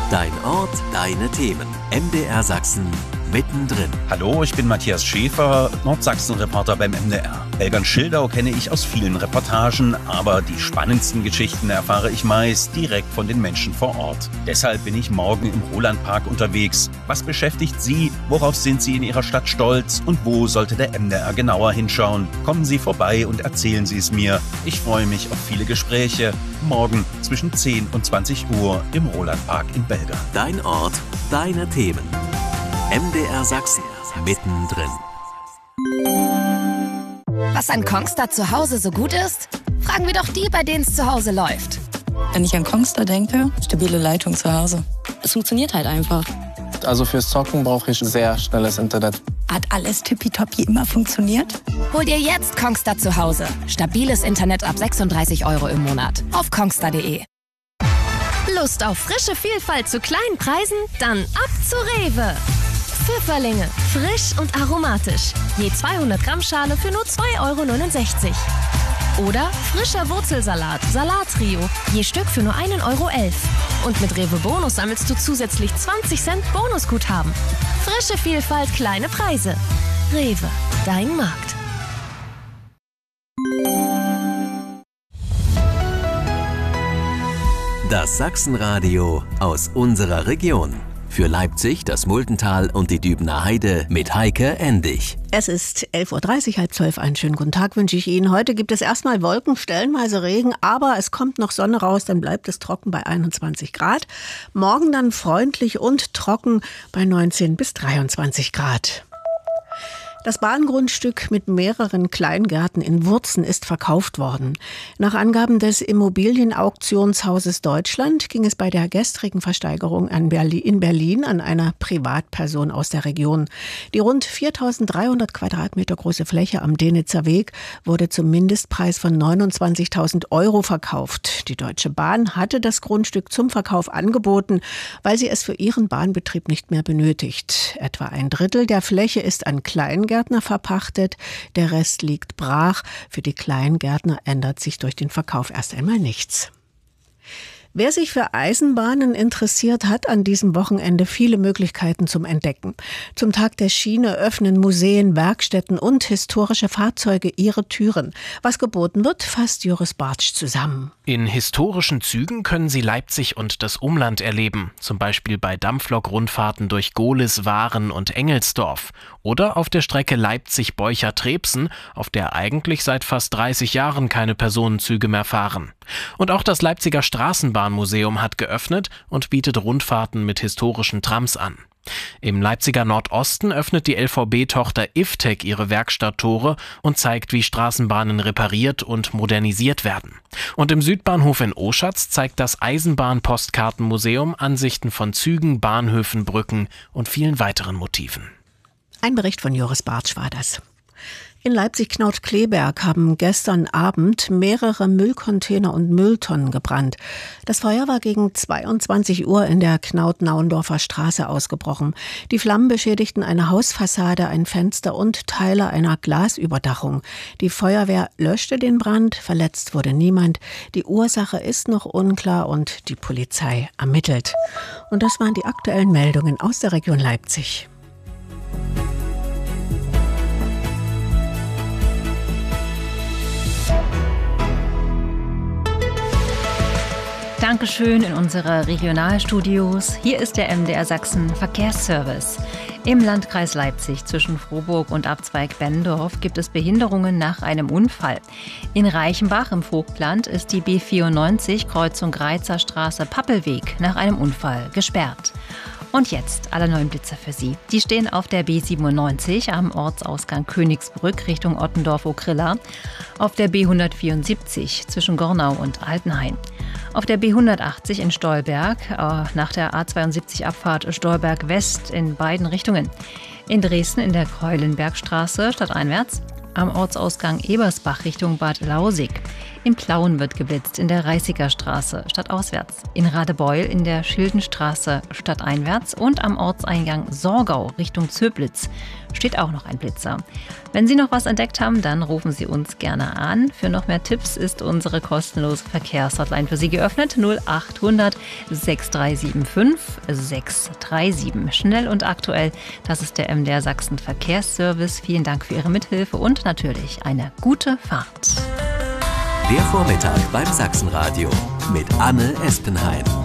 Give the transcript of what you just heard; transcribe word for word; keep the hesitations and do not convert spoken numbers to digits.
Dein Ort, deine Themen. M D R Sachsen mittendrin. Hallo, ich bin Matthias Schäfer, Nordsachsen-Reporter beim M D R. Belgern-Schildau kenne ich aus vielen Reportagen, aber die spannendsten Geschichten erfahre ich meist direkt von den Menschen vor Ort. Deshalb bin ich morgen im Rolandpark unterwegs. Was beschäftigt Sie? Worauf sind Sie in Ihrer Stadt stolz? Und wo sollte der M D R genauer hinschauen? Kommen Sie vorbei und erzählen Sie es mir. Ich freue mich auf viele Gespräche. Morgen zwischen zehn und zwanzig Uhr im Rolandpark in Belgern. Dein Ort, deine Themen. M D R Sachsen mittendrin. Was an Kongstar zu Hause so gut ist? Fragen wir doch die, bei denen es zu Hause läuft. Wenn ich an Kongstar denke, stabile Leitung zu Hause. Es funktioniert halt einfach. Also fürs Zocken brauche ich sehr schnelles Internet. Hat alles tippitoppi immer funktioniert? Hol dir jetzt Kongstar zu Hause. Stabiles Internet ab sechsunddreißig Euro im Monat. Auf kongstar punkt de. Lust auf frische Vielfalt zu kleinen Preisen? Dann ab zu Rewe. Pfifferlinge, frisch und aromatisch. Je zweihundert Gramm Schale für nur zwei Euro neunundsechzig. Oder frischer Wurzelsalat, Salattrio, je Stück für nur ein Euro elf. Und mit Rewe Bonus sammelst du zusätzlich zwanzig Cent Bonusguthaben. Frische Vielfalt, kleine Preise. Rewe, dein Markt. Das Sachsenradio aus unserer Region. Für Leipzig, das Multental und die Dübener Heide mit Heike Endig. Es ist elf Uhr dreißig, halb zwölf. Einen schönen guten Tag wünsche ich Ihnen. Heute gibt es erstmal Wolken, stellenweise Regen, aber es kommt noch Sonne raus, dann bleibt es trocken bei einundzwanzig Grad. Morgen dann freundlich und trocken bei neunzehn bis dreiundzwanzig Grad. Das Bahngrundstück mit mehreren Kleingärten in Wurzen ist verkauft worden. Nach Angaben des Immobilienauktionshauses Deutschland ging es bei der gestrigen Versteigerung in Berlin an einer Privatperson aus der Region. Die rund viertausenddreihundert Quadratmeter große Fläche am Denitzer Weg wurde zum Mindestpreis von neunundzwanzigtausend Euro verkauft. Die Deutsche Bahn hatte das Grundstück zum Verkauf angeboten, weil sie es für ihren Bahnbetrieb nicht mehr benötigt. Etwa ein Drittel der Fläche ist an Kleingärten Gärtner verpachtet, der Rest liegt brach. Für die Kleingärtner ändert sich durch den Verkauf erst einmal nichts. Wer sich für Eisenbahnen interessiert, hat an diesem Wochenende viele Möglichkeiten zum Entdecken. Zum Tag der Schiene öffnen Museen, Werkstätten und historische Fahrzeuge ihre Türen. Was geboten wird, fasst Joris Bartsch zusammen. In historischen Zügen können Sie Leipzig und das Umland erleben, zum Beispiel bei Dampflok-Rundfahrten durch Gohlis, Waren und Engelsdorf oder auf der Strecke Leipzig-Beucher-Trebsen, auf der eigentlich seit fast dreißig Jahren keine Personenzüge mehr fahren. Und auch das Leipziger Straßenbahnmuseum hat geöffnet und bietet Rundfahrten mit historischen Trams an. Im Leipziger Nordosten öffnet die L V B-Tochter IFTEC ihre Werkstatttore und zeigt, wie Straßenbahnen repariert und modernisiert werden. Und im Südbahnhof in Oschatz zeigt das Eisenbahn-Postkartenmuseum Ansichten von Zügen, Bahnhöfen, Brücken und vielen weiteren Motiven. Ein Bericht von Joris Bartsch war das. In Leipzig-Knaut-Kleberg haben gestern Abend mehrere Müllcontainer und Mülltonnen gebrannt. Das Feuer war gegen zweiundzwanzig Uhr in der Knaut-Naundorfer Straße ausgebrochen. Die Flammen beschädigten eine Hausfassade, ein Fenster und Teile einer Glasüberdachung. Die Feuerwehr löschte den Brand, verletzt wurde niemand. Die Ursache ist noch unklar und die Polizei ermittelt. Und das waren die aktuellen Meldungen aus der Region Leipzig. Dankeschön in unsere Regionalstudios. Hier ist der M D R Sachsen Verkehrsservice. Im Landkreis Leipzig zwischen Frohburg und Abzweig Benndorf gibt es Behinderungen nach einem Unfall. In Reichenbach im Vogtland ist die B vierundneunzig Kreuzung Greizer Straße-Pappelweg nach einem Unfall gesperrt. Und jetzt alle neuen Blitzer für Sie. Die stehen auf der B siebenundneunzig am Ortsausgang Königsbrück Richtung Ottendorf-Okrilla, auf der B hundertvierundsiebzig zwischen Gornau und Altenhain, auf der B hundertachtzig in Stolberg, äh, nach der A zweiundsiebzig Abfahrt Stolberg West in beiden Richtungen, in Dresden in der Keulenbergstraße stadteinwärts, am Ortsausgang Ebersbach Richtung Bad Lausig, In Plauen wird geblitzt, in der Reißiger Straße stadtauswärts. In Radebeul in der Schildenstraße stadteinwärts und am Ortseingang Sorgau Richtung Zöblitz steht auch noch ein Blitzer. Wenn Sie noch was entdeckt haben, dann rufen Sie uns gerne an. Für noch mehr Tipps ist unsere kostenlose Verkehrshotline für Sie geöffnet. null acht hundert sechs drei sieben fünf sechs drei sieben. Schnell und aktuell, das ist der M D R Sachsen Verkehrsservice. Vielen Dank für Ihre Mithilfe und natürlich eine gute Fahrt. Der Vormittag beim Sachsenradio mit Anne Espenheim.